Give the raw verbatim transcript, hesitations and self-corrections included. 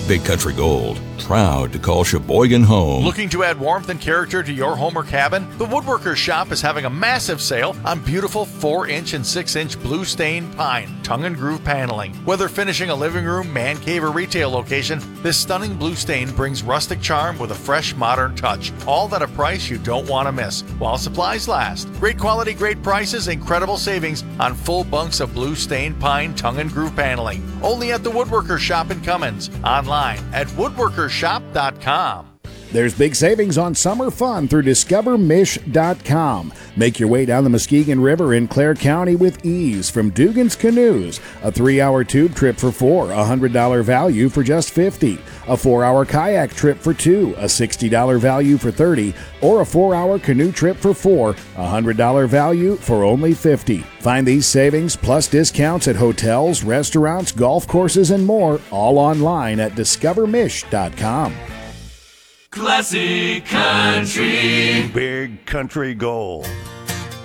Big Country Gold, proud to call Sheboygan home. Looking to add warmth and character to your home or cabin? The Woodworkers Shop is having a massive sale on beautiful four inch and six inch blue stained pine tongue and groove paneling. Whether finishing a living room, man cave, or retail location, this stunning blue stain brings rustic charm with a fresh, modern touch. All at a price you don't want to miss, while supplies last. Great quality, great prices, incredible savings on full bunks of blue stained pine tongue and groove paneling. Only at the Woodworkers Shop in Cummins. Online at woodworkers shop dot com. There's big savings on summer fun through discover mish dot com. Make your way down the Muskegon River in Clare County with ease from Dugan's Canoes. A three-hour tube trip for four, a one hundred dollars value for just fifty dollars. A four-hour kayak trip for two, a sixty dollars value for thirty dollars. Or a four-hour canoe trip for four, a one hundred dollars value for only fifty dollars. Find these savings plus discounts at hotels, restaurants, golf courses, and more, all online at discover mish dot com. Classic Country. Big Country Gold.